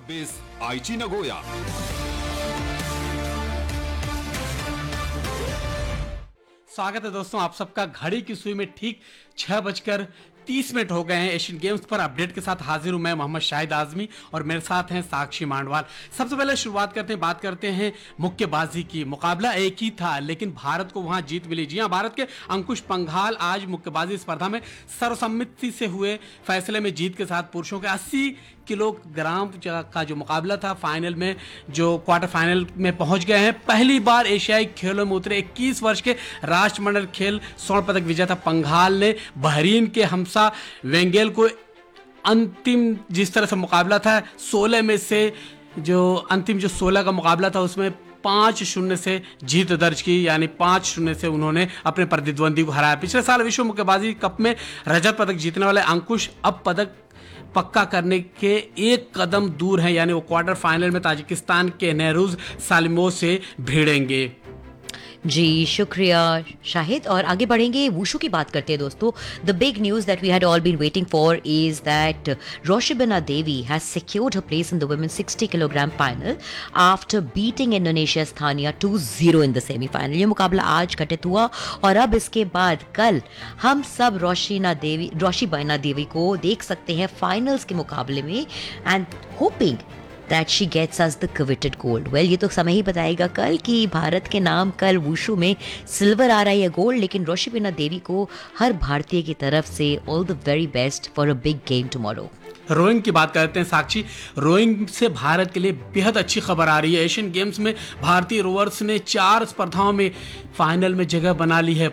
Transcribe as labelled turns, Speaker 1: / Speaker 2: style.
Speaker 1: Base आईची Nagoya.
Speaker 2: स्वागत है दोस्तों आप सबका। घड़ी की सुई में ठीक 6:30 हो गए हैं। एशियन गेम्स पर अपडेट के साथ हाजिर हूं मैं मोहम्मद शाहिद आजमी और मेरे साथ हैं साक्षी मांडवाल। सबसे पहले शुरुआत करते हैं, बात करते हैं मुक्केबाजी की। मुकाबला एक ही था लेकिन भारत को वहां जीत मिली। जी हां, भारत के अंकुश पंघाल आज मुक्केबाजी स्पर्धा में सर्वसम्मति से हुए फैसले में जीत के साथ पुरुषों के 80 किलोग्राम का जो मुकाबला था, फाइनल में जो क्वार्टर फाइनल में पहुंच गए हैं। पहली बार एशियाई खेलों में उतरे 21 वर्ष के राष्ट्रमंडल खेल स्वर्ण पदक विजेता पंघाल ने बहरीन के हमसा वेंगेल को अंतिम जिस तरह से मुकाबला था 16 में से जो अंतिम जो 16 का मुकाबला था उसमें 5-0 से जीत दर्ज की, यानी 5-0 से उन्होंने अपने प्रतिद्वंदी को हराया। पिछले साल विश्व मुक्केबाजी कप में रजत पदक जीतने वाले अंकुश अब पदक पक्का करने के एक कदम दूर हैं, यानी वो क्वार्टर फाइनल में ताजिकिस्तान के नेहरूज सालिमोव से भिड़ेंगे।
Speaker 3: जी शुक्रिया शाहिद। और आगे बढ़ेंगे, वुशु की बात करते हैं दोस्तों। The big news that we had all been waiting for is that Roshibina Devi has secured her place in the women 60 kilogram final after beating Indonesia स्थानिया 2-0 in the semifinal. ये मुकाबला आज घटित हुआ और अब इसके बाद कल हम सब रोशिबिना देवी को देख सकते हैं फाइनल्स के मुकाबले में, and hopping that she gets us the coveted gold. Well, ये तो समय ही बताएगा कल कि भारत के नाम कल वुशु में सिल्वर आ रहा है या गोल्ड, लेकिन रोशिबिना देवी को हर भारतीय की तरफ से all the very best for a big game tomorrow.
Speaker 2: Rowing की बात करते हैं साक्षी। रोइंग से भारत के लिए बेहद अच्छी खबर आ रही है। एशियन गेम्स में भारतीय रोवर्स ने 4 स्पर्धाओं में फाइनल में जगह बना ली है।